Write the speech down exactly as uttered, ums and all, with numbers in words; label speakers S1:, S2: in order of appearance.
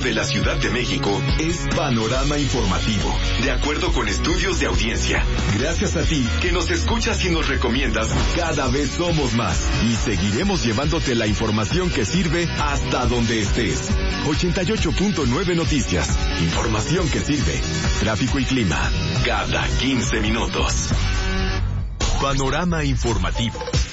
S1: de la Ciudad de México es Panorama Informativo, de acuerdo con estudios de audiencia. Gracias a ti, que nos escuchas y nos recomiendas, cada vez somos más. Y seguiremos llevándote la información que sirve hasta donde estés. ochenta y ocho punto nueve Noticias. Información que sirve. Tráfico y clima. Cada quince minutos. Panorama Informativo.